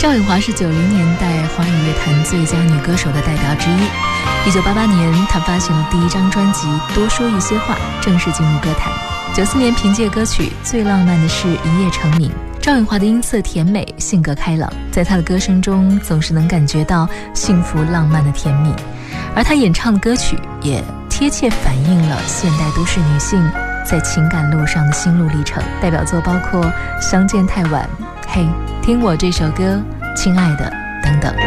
赵咏华是90年代华语乐坛最佳女歌手的代表之一。1988年，她发行了第一张专辑《多说一些话》，正式进入歌坛。94年，凭借歌曲《最浪漫的事》一夜成名。赵咏华的音色甜美，性格开朗，在她的歌声中总是能感觉到幸福浪漫的甜蜜，而她演唱的歌曲也贴切反映了现代都市女性在情感路上的心路历程。代表作包括《相见太晚》、嘿，听我这首歌，亲爱的等等。